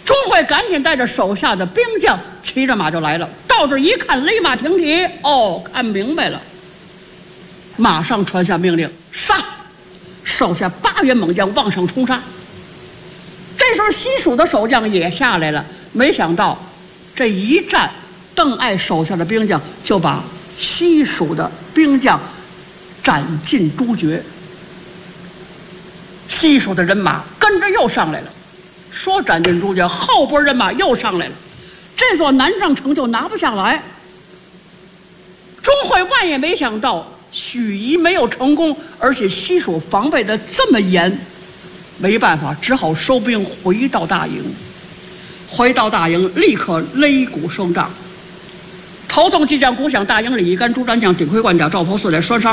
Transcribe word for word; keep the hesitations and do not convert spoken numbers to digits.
钟会赶紧带着手下的兵将骑着马就来了，到这一看，勒马停蹄，哦，看明白了，马上传下命令，杀！手下八员猛将往上冲杀。这时候西蜀的守将也下来了，没想到这一战，邓艾手下的兵将就把西蜀的兵将斩尽诛绝。西蜀的人马跟着又上来了，说斩尽诛绝，后波人马又上来了，这座南郑城就拿不下来。钟会万也没想到许仪没有成功，而且西蜀防备的这么严，没办法，只好收兵回到大营。回到大营，立刻擂鼓声仗。头纵骑将鼓响，大营里一干朱瞻将、顶盔贯甲、赵袍四列、双杀